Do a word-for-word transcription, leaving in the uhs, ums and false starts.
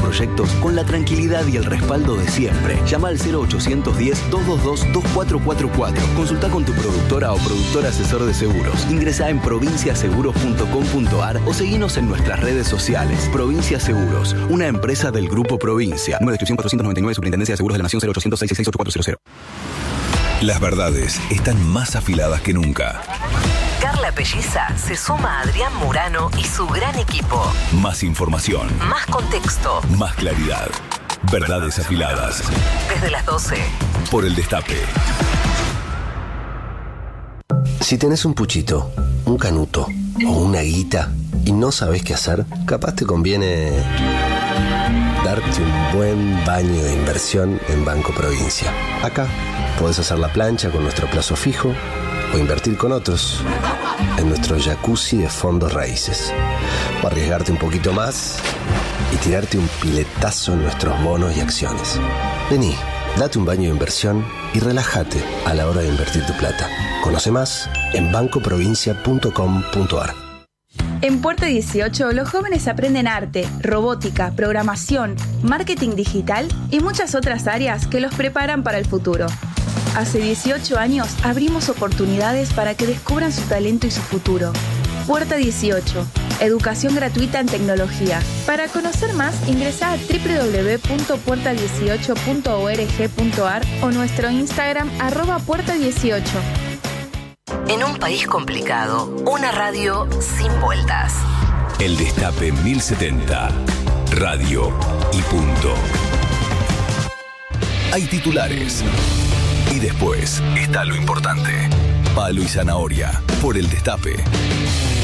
proyectos con la tranquilidad y el respaldo de siempre. Llama al cero ochocientos diez, doscientos veintidós, veinticuatro cuarenta y cuatro. Consulta con tu productora o productor asesor de seguros. Ingresa en provincia seguros punto com punto ar o seguinos en nuestras redes sociales. Provincia Seguros, una empresa del Grupo Provincia. Número de inscripción cuatrocientos noventa y nueve, Superintendencia de Seguros de la Nación, cero ochocientos, seiscientos sesenta y seis, ochenta y cuatro cero. Las verdades están más afiladas que nunca. Carla Pelliza se suma a Adrián Murano y su gran equipo. Más información. Más contexto. Más claridad. Verdades afiladas. Desde las doce. Por el Destape. Si tenés un puchito, un canuto o una guita y no sabés qué hacer, capaz te conviene darte un buen baño de inversión en Banco Provincia. Acá podés hacer la plancha con nuestro plazo fijo o invertir con otros en nuestro jacuzzi de fondos raíces. O arriesgarte un poquito más y tirarte un piletazo en nuestros bonos y acciones. Vení, date un baño de inversión y relájate a la hora de invertir tu plata. Conoce más en banco provincia punto com punto ar. En Puerta dieciocho, los jóvenes aprenden arte, robótica, programación, marketing digital y muchas otras áreas que los preparan para el futuro. Hace dieciocho años abrimos oportunidades para que descubran su talento y su futuro. Puerta dieciocho, educación gratuita en tecnología. Para conocer más, ingresa a doble u doble u doble u punto puerta dieciocho punto org punto ar o nuestro Instagram arroba puerta dieciocho. En un país complicado, una radio sin vueltas. El Destape mil setenta. Radio y punto. Hay titulares. Y después está lo importante. Palo y zanahoria. Por el Destape.